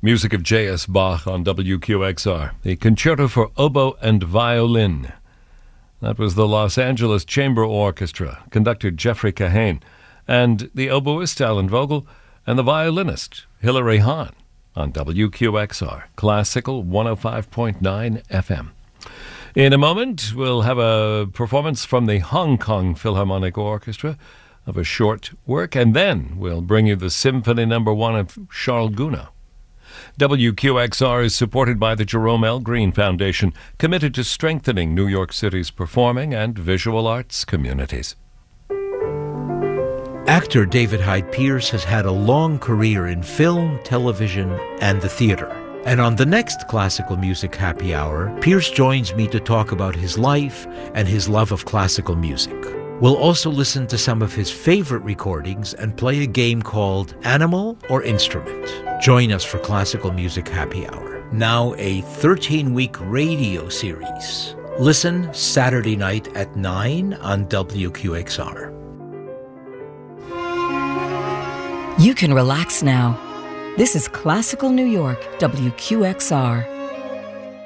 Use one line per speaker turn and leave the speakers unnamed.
Music of J.S. Bach on WQXR. The Concerto for Oboe and Violin. That was the Los Angeles Chamber Orchestra, conductor Jeffrey Kahane, and the oboist Alan Vogel, and the violinist Hilary Hahn on WQXR, Classical 105.9 FM. In a moment, we'll have a performance from the Hong Kong Philharmonic Orchestra of a short work, and then we'll bring you the Symphony No. 1 of Charles Gounod. WQXR is supported by the Jerome L. Green Foundation, committed to strengthening New York City's performing and visual arts communities.
Actor David Hyde Pierce has had a long career in film, television, and the theater. And on the next Classical Music Happy Hour, Pierce joins me to talk about his life and his love of classical music. We'll also listen to some of his favorite recordings and play a game called Animal or Instrument. Join us for Classical Music Happy Hour, now a 13-week radio series. Listen Saturday night at 9 on WQXR.
You can relax now. This is Classical New York, WQXR.